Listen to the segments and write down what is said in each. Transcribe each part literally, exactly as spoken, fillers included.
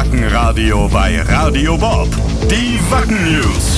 Wackenradio bei Radio Bob. Die Wacken News.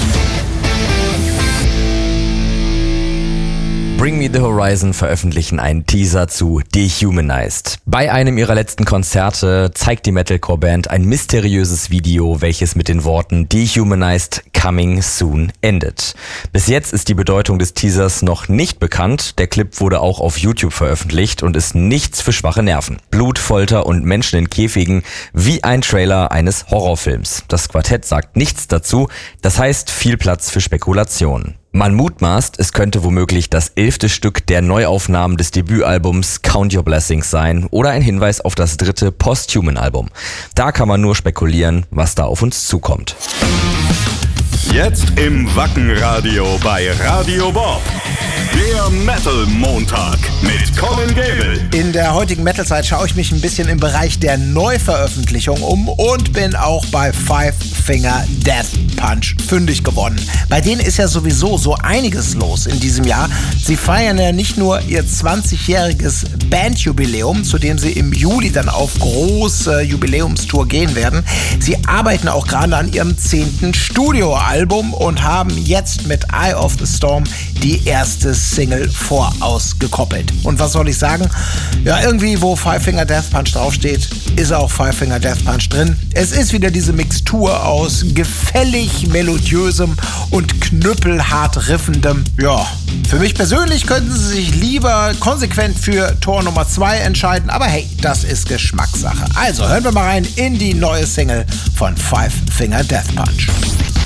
Bring Me The Horizon veröffentlichen einen Teaser zu Dehumanized. Bei einem ihrer letzten Konzerte zeigt die Metalcore-Band ein mysteriöses Video, welches mit den Worten Dehumanized Coming Soon endet. Bis jetzt ist die Bedeutung des Teasers noch nicht bekannt. Der Clip wurde auch auf YouTube veröffentlicht und ist nichts für schwache Nerven. Blut, Folter und Menschen in Käfigen wie ein Trailer eines Horrorfilms. Das Quartett sagt nichts dazu, das heißt viel Platz für Spekulationen. Man mutmaßt, es könnte womöglich das elfte Stück der Neuaufnahmen des Debütalbums Count Your Blessings sein oder ein Hinweis auf das dritte Posthuman-Album. Da kann man nur spekulieren, was da auf uns zukommt. Jetzt im Wackenradio bei Radio Bob. Der Metal Montag mit Colin Gable. In der heutigen Metal-Zeit schaue ich mich ein bisschen im Bereich der Neuveröffentlichung um und bin auch bei Five Finger Death Punch fündig geworden. Bei denen ist ja sowieso so einiges los in diesem Jahr. Sie feiern ja nicht nur ihr zwanzigjähriges Bandjubiläum, zu dem sie im Juli dann auf große Jubiläumstour gehen werden. Sie arbeiten auch gerade an ihrem zehnten Studioalbum und haben jetzt mit Eye of the Storm die erste Single vorausgekoppelt. Und was soll ich sagen? Ja, irgendwie, wo Five Finger Death Punch draufsteht, ist auch Five Finger Death Punch drin. Es ist wieder diese Mixtur aus gefällig melodiösem und knüppelhart riffendem. Ja, für mich persönlich könnten sie sich lieber konsequent für Tor Nummer zwei entscheiden, aber hey, das ist Geschmackssache. Also hören wir mal rein in die neue Single von Five Finger Death Punch.